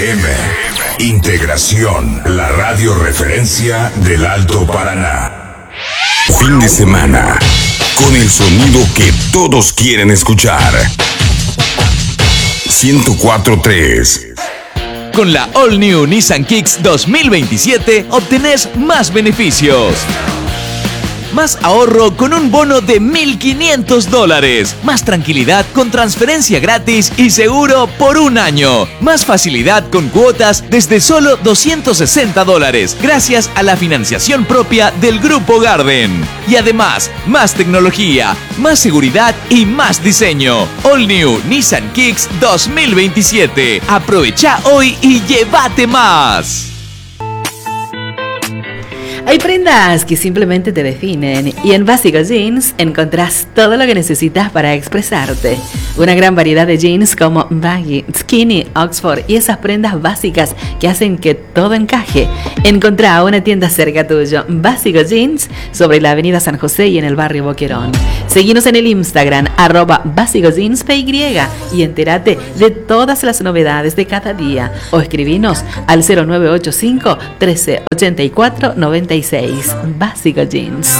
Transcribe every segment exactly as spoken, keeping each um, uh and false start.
F M. Integración, la radio referencia del Alto Paraná. Fin de semana, con el sonido que todos quieren escuchar. ciento cuatro punto tres. Con la All New Nissan Kicks dos mil veintisiete obtenés más beneficios. Más ahorro con un bono de mil quinientos dólares. Más tranquilidad con transferencia gratis y seguro por un año. Más facilidad con cuotas desde solo doscientos sesenta dólares. Gracias a la financiación propia del Grupo Garden. Y además, más tecnología, más seguridad y más diseño. All New Nissan Kicks dos mil veintisiete. Aprovecha hoy y llévate más. Hay prendas que simplemente te definen y en Básico Jeans encontrás todo lo que necesitas para expresarte. Una gran variedad de jeans como baggy, skinny, Oxford y esas prendas básicas que hacen que todo encaje. Encontrá una tienda cerca tuyo, Básico Jeans, sobre la avenida San José y en el barrio Boquerón. Seguinos en el Instagram, arroba Básico Jeans P Y y entérate de todas las novedades de cada día. O escribinos al cero nueve ocho cinco, trece, ochenta y cuatro, noventa y seis. Básico Jeans.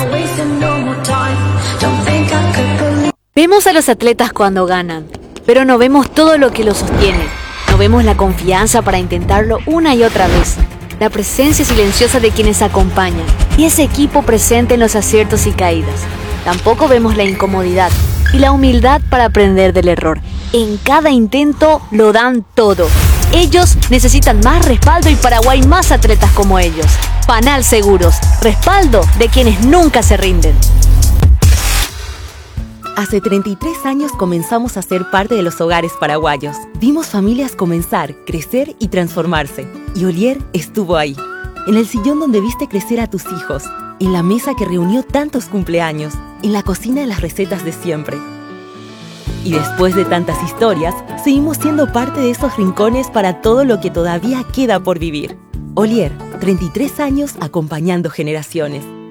Vemos a los atletas cuando ganan, pero no vemos todo lo que los sostiene. No vemos la confianza para intentarlo una y otra vez, la presencia silenciosa de quienes acompañan y ese equipo presente en los aciertos y caídas. Tampoco vemos la incomodidad y la humildad para aprender del error. En cada intento lo dan todo. Ellos necesitan más respaldo y Paraguay más atletas como ellos. Panal Seguros, respaldo de quienes nunca se rinden. Hace treinta y tres años comenzamos a ser parte de los hogares paraguayos. Vimos familias comenzar, crecer y transformarse. Y Olier estuvo ahí, en el sillón donde viste crecer a tus hijos, en la mesa que reunió tantos cumpleaños, en la cocina de las recetas de siempre. Y después de tantas historias, seguimos siendo parte de esos rincones para todo lo que todavía queda por vivir. Olier, treinta y tres años acompañando generaciones.